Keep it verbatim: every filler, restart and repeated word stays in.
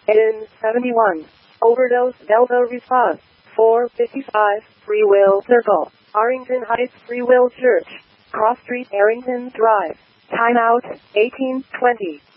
in seventy-one. Overdose Delta response. four fifty-five, Free Will Circle, Arlington Heights Free Will Church, Cross Street, Arrington Drive. Timeout, eighteen twenty.